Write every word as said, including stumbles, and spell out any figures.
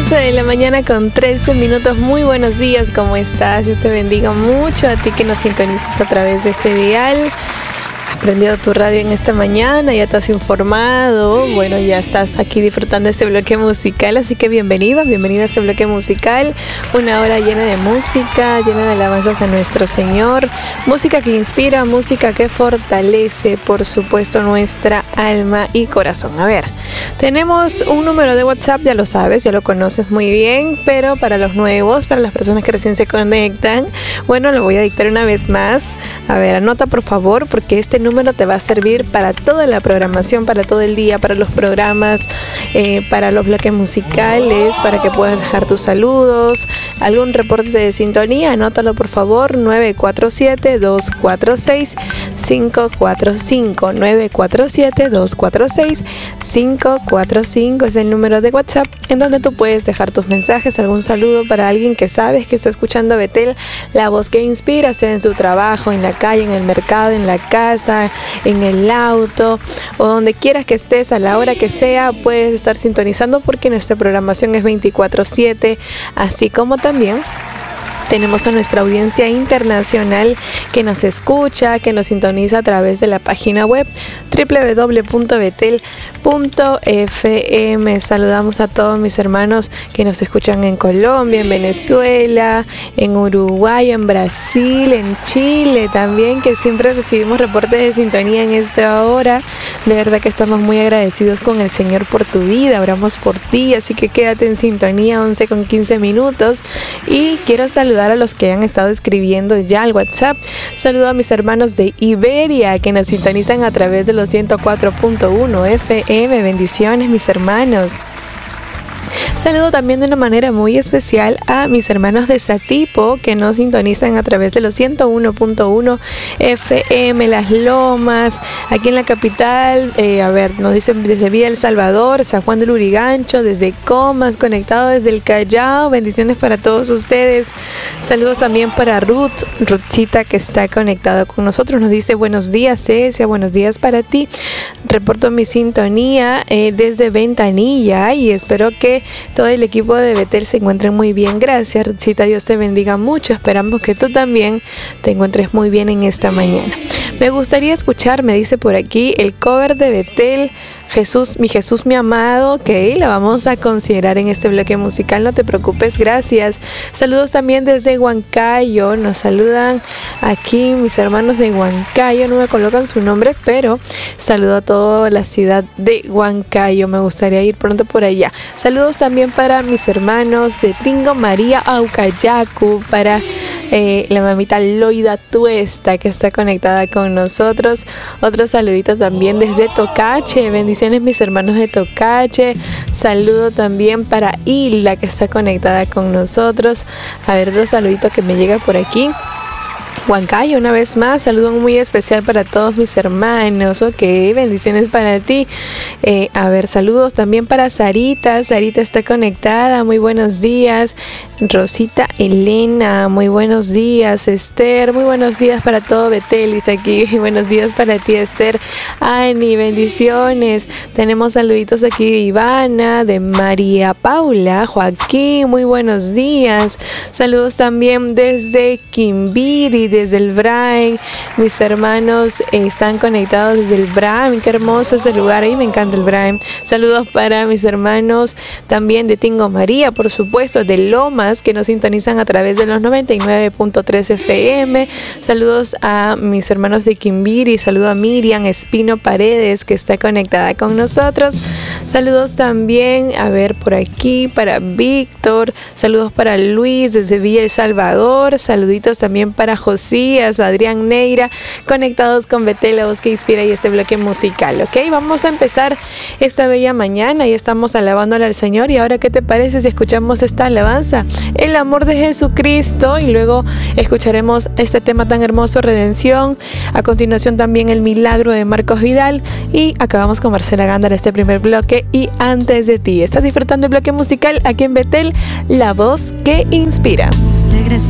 once de la mañana con trece minutos. Muy buenos días, ¿cómo estás? Dios te bendiga mucho a ti que nos sintonizas a través de este dial. Has prendido tu radio en esta mañana, ya te has informado, bueno, ya estás aquí disfrutando de este bloque musical, así que bienvenido, bienvenido a este bloque musical, una hora llena de música, llena de alabanzas a nuestro Señor, música que inspira, música que fortalece, por supuesto, nuestra alma y corazón. A ver, tenemos un número de WhatsApp, ya lo sabes, ya lo conoces muy bien, pero para los nuevos, para las personas que recién se conectan, bueno, lo voy a dictar una vez más. A ver, anota por favor, porque este número te va a servir para toda la programación, para todo el día, para los programas, eh, para los bloques musicales, para que puedas dejar tus saludos, algún reporte de sintonía. Anótalo por favor, nueve cuatro siete, dos cuatro seis, cinco cuatro cinco, nueve cuatro siete, dos cuatro seis, cinco cuatro cinco es el número de WhatsApp en donde tú puedes dejar tus mensajes, algún saludo para alguien que sabes que está escuchando Betel, la voz que inspira, sea en su trabajo, en la calle, en el mercado, en la casa, en el auto o donde quieras que estés, a la hora que sea, puedes estar sintonizando porque nuestra programación es veinticuatro siete, así como también tenemos a nuestra audiencia internacional que nos escucha, que nos sintoniza a través de la página web doble u doble u doble u punto betel punto efe eme. Saludamos a todos mis hermanos que nos escuchan en Colombia, en Venezuela, en Uruguay, en Brasil, en Chile también, que siempre recibimos reportes de sintonía en esta hora. De verdad que estamos muy agradecidos con el Señor por tu vida, oramos por ti, así que quédate en sintonía, once con quince minutos. Y quiero saludar a los que han estado escribiendo ya al WhatsApp. Saludo a mis hermanos de Iberia que nos sintonizan a través de los ciento cuatro punto uno efe eme. Bendiciones, mis hermanos. Saludo también de una manera muy especial a mis hermanos de Satipo que nos sintonizan a través de los ciento uno punto uno efe eme, Las Lomas, aquí en la capital, eh, a ver, nos dicen desde Villa El Salvador, San Juan del Urigancho, desde Comas, conectado desde el Callao. Bendiciones para todos ustedes. Saludos también para Ruth, Ruthcita, que está conectada con nosotros, nos dice buenos días, Cecia, buenos días para ti. Reporto mi sintonía eh, desde Ventanilla y espero que todo el equipo de Betel se encuentre muy bien. Gracias, Ruthcita, Dios te bendiga mucho. Esperamos que tú también te encuentres muy bien en esta mañana. Me gustaría escuchar, me dice por aquí, el cover de Betel, Jesús, mi Jesús, mi amado. Ok, la vamos a considerar en este bloque musical, no te preocupes, gracias. Saludos también desde Huancayo, nos saludan aquí mis hermanos de Huancayo, no me colocan su nombre, pero saludo a toda la ciudad de Huancayo, me gustaría ir pronto por allá. Saludos también para mis hermanos de Tingo María, Aucayacu, para eh, la mamita Loida Tuesta que está conectada con nosotros. Otros saluditos también desde Tocache, bendiciones mis hermanos de Tocache. Saludo también para Hilda que está conectada con nosotros. A ver, otro saludito que me llega por aquí. Huancayo, una vez más, saludo muy especial para todos mis hermanos. Ok, bendiciones para ti. Eh, a ver, saludos también para Sarita. Sarita está conectada, muy buenos días. Rosita Elena, muy buenos días. Esther, muy buenos días para todo Betelis aquí. Buenos días para ti, Esther. Ani, bendiciones. Tenemos saluditos aquí de Ivana, de María Paula, Joaquín, muy buenos días. Saludos también desde Quimbiri, desde el Brain. Mis hermanos eh, están conectados desde el Brain. Qué hermoso ese lugar, ahí me encanta el Brain. Saludos para mis hermanos también de Tingo María, por supuesto, de Lomas, que nos sintonizan a través de los noventa y nueve punto tres efe eme. Saludos a mis hermanos de Quimbiri. Saludo a Miriam Espino Paredes, que está conectada con nosotros. Saludos también, a ver, por aquí, para Víctor. Saludos para Luis desde Villa El Salvador. Saluditos también para Josías, Adrián Neira, conectados con Betel, la voz que inspira, y este bloque musical. Ok, vamos a empezar esta bella mañana y estamos alabándole al Señor. Y ahora, ¿qué te parece si escuchamos esta alabanza? El amor de Jesucristo, y luego escucharemos este tema tan hermoso, Redención. A continuación también el milagro de Marcos Vidal, y acabamos con Marcela Gándara este primer bloque y Antes de ti. Estás disfrutando el bloque musical aquí en Betel, la voz que inspira.